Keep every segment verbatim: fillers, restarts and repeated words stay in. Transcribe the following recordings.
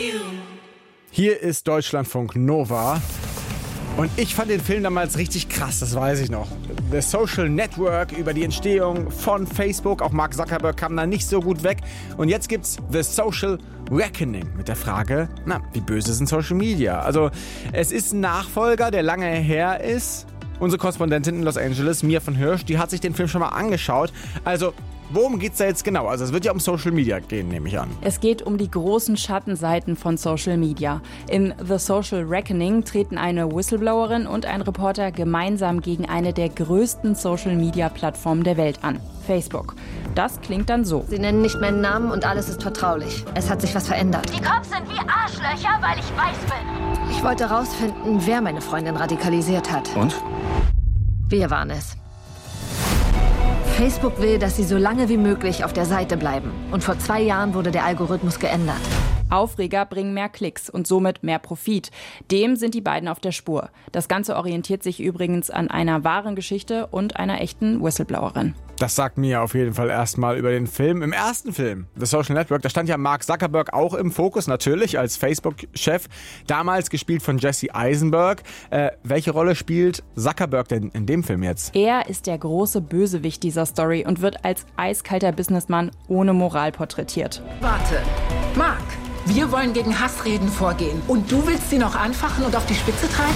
Hier ist Deutschlandfunk Nova. Und ich fand den Film damals richtig krass, das weiß ich noch. The Social Network über die Entstehung von Facebook, auch Mark Zuckerberg kam da nicht so gut weg. Und jetzt gibt's The Social Reckoning mit der Frage, na, wie böse sind Social Media? Also es ist ein Nachfolger, der lange her ist. Unsere Korrespondentin in Los Angeles, Mia von Hirsch, die hat sich den Film schon mal angeschaut. Also worum geht's da jetzt genau? Also es wird ja um Social Media gehen, nehme ich an. Es geht um die großen Schattenseiten von Social Media. In The Social Reckoning treten eine Whistleblowerin und ein Reporter gemeinsam gegen eine der größten Social Media Plattformen der Welt an, Facebook. Das klingt dann so. Sie nennen nicht meinen Namen und alles ist vertraulich. Es hat sich was verändert. Die Cops sind wie Arschlöcher, weil ich weiß bin. Ich wollte rausfinden, wer meine Freundin radikalisiert hat. Und? Wir waren es. Facebook will, dass sie so lange wie möglich auf der Seite bleiben. Und vor zwei Jahren wurde der Algorithmus geändert. Aufreger bringen mehr Klicks und somit mehr Profit. Dem sind die beiden auf der Spur. Das Ganze orientiert sich übrigens an einer wahren Geschichte und einer echten Whistleblowerin. Das sagt mir auf jeden Fall erstmal über den Film. Im ersten Film, The Social Network, da stand ja Mark Zuckerberg auch im Fokus, natürlich als Facebook-Chef. Damals gespielt von Jesse Eisenberg. Äh, welche Rolle spielt Zuckerberg denn in dem Film jetzt? Er ist der große Bösewicht dieser Story und wird als eiskalter Businessmann ohne Moral porträtiert. Warte, Mark, wir wollen gegen Hassreden vorgehen. Und du willst sie noch anfachen und auf die Spitze treiben?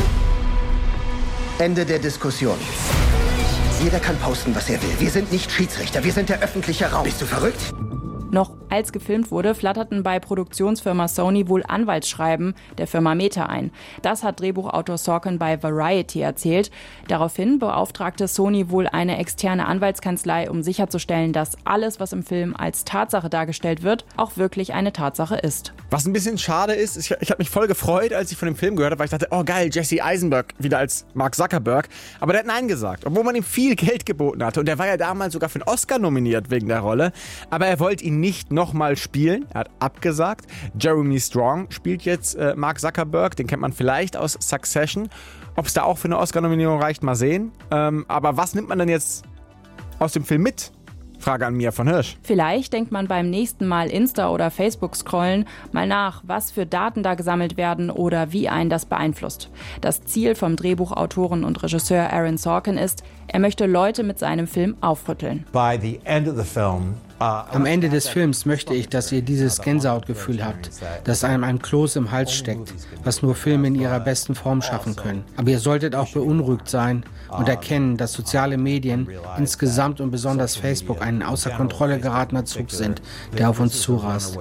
Ende der Diskussion. Jeder kann posten, was er will. Wir sind nicht Schiedsrichter, wir sind der öffentliche Raum. Bist du verrückt? Noch als gefilmt wurde, flatterten bei Produktionsfirma Sony wohl Anwaltsschreiben der Firma Meta ein. Das hat Drehbuchautor Sorkin bei Variety erzählt. Daraufhin beauftragte Sony wohl eine externe Anwaltskanzlei, um sicherzustellen, dass alles, was im Film als Tatsache dargestellt wird, auch wirklich eine Tatsache ist. Was ein bisschen schade ist, ich, ich habe mich voll gefreut, als ich von dem Film gehört habe, weil ich dachte, oh geil, Jesse Eisenberg wieder als Mark Zuckerberg. Aber der hat Nein gesagt, obwohl man ihm viel Geld geboten hatte. Und der war ja damals sogar für einen Oscar nominiert wegen der Rolle. Aber er wollte ihn nicht nochmal spielen. Er hat abgesagt. Jeremy Strong spielt jetzt äh, Mark Zuckerberg. Den kennt man vielleicht aus Succession. Ob es da auch für eine Oscar-Nominierung reicht, mal sehen. Ähm, aber was nimmt man denn jetzt aus dem Film mit? Frage an Mia von Hirsch. Vielleicht denkt man beim nächsten Mal Insta oder Facebook scrollen mal nach, was für Daten da gesammelt werden oder wie einen das beeinflusst. Das Ziel vom Drehbuchautoren und Regisseur Aaron Sorkin ist, er möchte Leute mit seinem Film aufrütteln. By the end of the film, Am Ende des Films möchte ich, dass ihr dieses Gänsehautgefühl habt, das einem ein Kloß im Hals steckt, was nur Filme in ihrer besten Form schaffen können. Aber ihr solltet auch beunruhigt sein und erkennen, dass soziale Medien insgesamt und besonders Facebook ein außer Kontrolle geratener Zug sind, der auf uns zurast.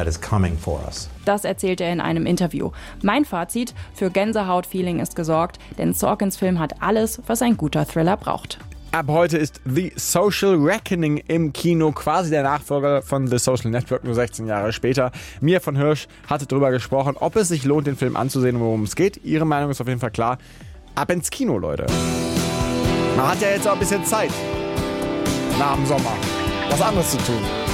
Das erzählt er in einem Interview. Mein Fazit: Für Gänsehaut-Feeling ist gesorgt, denn Sorkins Film hat alles, was ein guter Thriller braucht. Ab heute ist The Social Reckoning im Kino, quasi der Nachfolger von The Social Network, nur sechzehn Jahre später. Mia von Hirsch hatte darüber gesprochen, ob es sich lohnt, den Film anzusehen und worum es geht. Ihre Meinung ist auf jeden Fall klar. Ab ins Kino, Leute. Man hat ja jetzt auch ein bisschen Zeit, nach dem Sommer, was anderes zu tun.